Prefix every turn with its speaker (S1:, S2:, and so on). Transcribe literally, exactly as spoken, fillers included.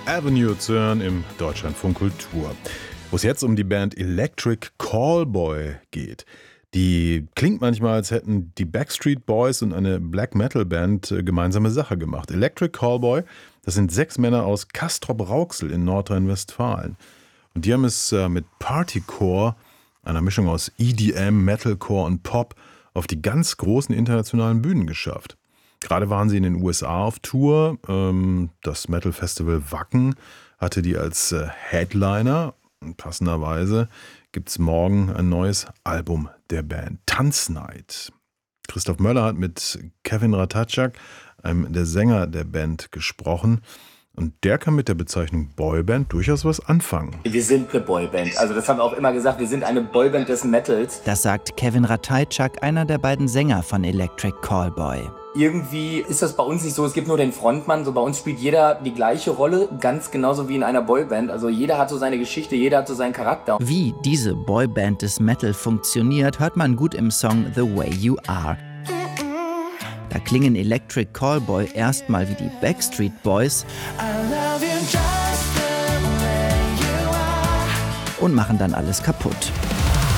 S1: Avenue zu hören im Deutschlandfunk Kultur, wo es jetzt um die Band Electric Callboy geht. Die klingt manchmal, als hätten die Backstreet Boys und eine Black-Metal-Band gemeinsame Sache gemacht. Electric Callboy, das sind sechs Männer aus Castrop-Rauxel in Nordrhein-Westfalen. Und die haben es mit Partycore, einer Mischung aus E D M, Metalcore und Pop, auf die ganz großen internationalen Bühnen geschafft. Gerade waren sie in den U S A auf Tour. Das Metal-Festival Wacken hatte die als Headliner. Passenderweise gibt es morgen ein neues Album der Band, Tanznight. Christoph Möller hat mit Kevin Ratajczak, einem der Sänger der Band, gesprochen. Und der kann mit der Bezeichnung Boyband durchaus was anfangen.
S2: Wir sind eine Boyband. Also das haben wir auch immer gesagt, wir sind eine Boyband des Metals.
S3: Das sagt Kevin Ratajczak, einer der beiden Sänger von Electric Callboy.
S2: Irgendwie ist das bei uns nicht so, es gibt nur den Frontmann. So bei uns spielt jeder die gleiche Rolle, ganz genauso wie in einer Boyband. Also jeder hat so seine Geschichte, jeder hat so seinen Charakter.
S3: Wie diese Boyband des Metal funktioniert, hört man gut im Song The Way You Are. Da klingen Electric Callboy erstmal wie die Backstreet Boys und machen dann alles kaputt.